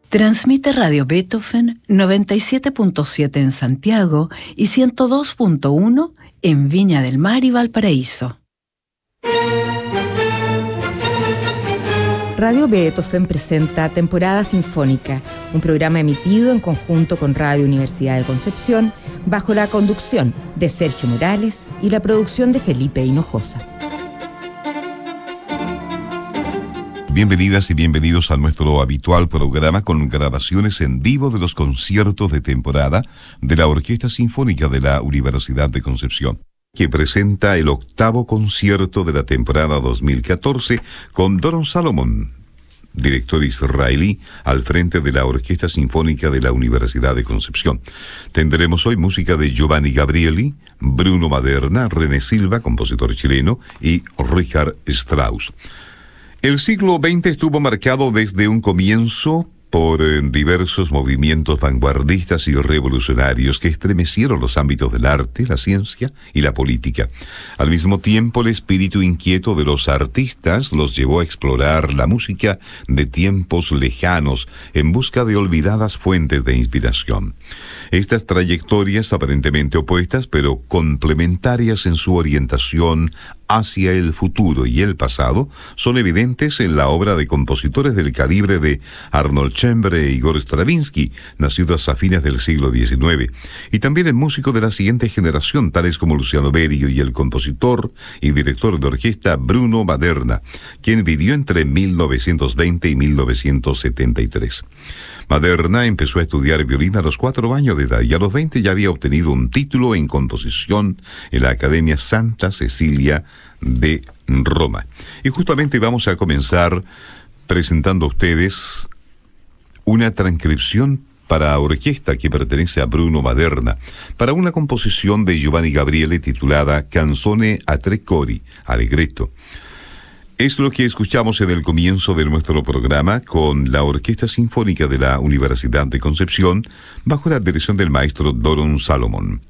Transmite Radio Beethoven 97.7 en Santiago y 102.1 en Viña del Mar y Valparaíso. Radio Beethoven presenta Temporada Sinfónica, un programa emitido en conjunto con Radio Universidad de Concepción, bajo la conducción de Sergio Morales y la producción de Felipe Hinojosa. Bienvenidas y bienvenidos a nuestro habitual programa con grabaciones en vivo de los conciertos de temporada de la Orquesta Sinfónica de la Universidad de Concepción, que presenta el 8º concierto de la temporada 2014 con Doron Salomon, director israelí, al frente de la Orquesta Sinfónica de la Universidad de Concepción. Tendremos hoy música de Giovanni Gabrieli, Bruno Maderna, René Silva, compositor chileno, y Richard Strauss. El siglo XX estuvo marcado desde un comienzo por diversos movimientos vanguardistas y revolucionarios que estremecieron los ámbitos del arte, la ciencia y la política. Al mismo tiempo, el espíritu inquieto de los artistas los llevó a explorar la música de tiempos lejanos en busca de olvidadas fuentes de inspiración. Estas trayectorias aparentemente opuestas, pero complementarias en su orientación hacia el futuro y el pasado, son evidentes en la obra de compositores del calibre de Arnold Schoenberg e Igor Stravinsky, nacidos a fines del siglo XIX, y también en músicos de la siguiente generación, tales como Luciano Berio y el compositor y director de orquesta Bruno Maderna, quien vivió entre 1920 y 1973. Maderna empezó a estudiar violín a los 4 años de edad y a los 20 ya había obtenido un título en composición en la Academia Santa Cecilia de Roma. Y justamente vamos a comenzar presentando a ustedes una transcripción para orquesta que pertenece a Bruno Maderna, para una composición de Giovanni Gabrieli titulada Canzone a tre cori, Allegretto. Es lo que escuchamos en el comienzo de nuestro programa con la Orquesta Sinfónica de la Universidad de Concepción, bajo la dirección del maestro Doron Salomon.